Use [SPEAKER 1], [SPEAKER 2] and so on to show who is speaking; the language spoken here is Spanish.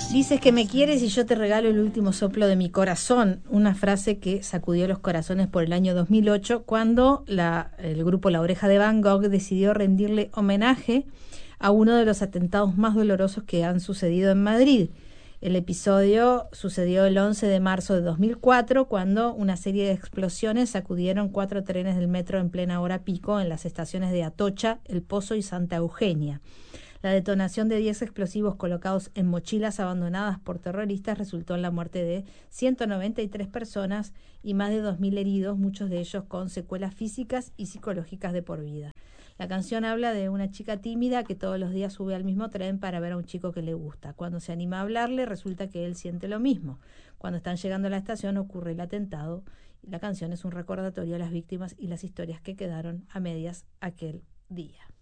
[SPEAKER 1] Dices que me quieres y yo te regalo el último soplo de mi corazón, una frase que sacudió los corazones por el año 2008 cuando el grupo La Oreja de Van Gogh decidió rendirle homenaje a uno de los atentados más dolorosos que han sucedido en Madrid. El episodio sucedió el 11 de marzo de 2004 cuando una serie de explosiones sacudieron 4 trenes del metro en plena hora pico en las estaciones de Atocha, El Pozo y Santa Eugenia. La detonación de 10 explosivos colocados en mochilas abandonadas por terroristas resultó en la muerte de 193 personas y más de 2.000 heridos, muchos de ellos con secuelas físicas y psicológicas de por vida. La canción habla de una chica tímida que todos los días sube al mismo tren para ver a un chico que le gusta. Cuando se anima a hablarle, resulta que él siente lo mismo. Cuando están llegando a la estación ocurre el atentado. La canción es un recordatorio a las víctimas y las historias que quedaron a medias aquel día.